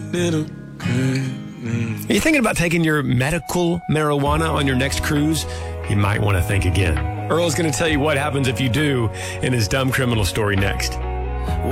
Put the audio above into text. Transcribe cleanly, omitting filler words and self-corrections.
little. Are you thinking about taking your medical marijuana on your next cruise? You might want to think again. Earl's going to tell you what happens if you do in his dumb criminal story next.